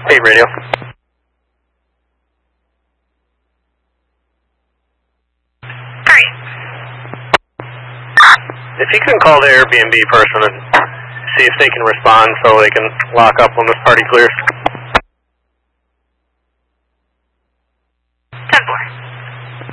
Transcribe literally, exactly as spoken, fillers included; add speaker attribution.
Speaker 1: Eight radio.
Speaker 2: Three.
Speaker 1: If you can call the Airbnb person and see if they can respond so they can lock up when this party clears.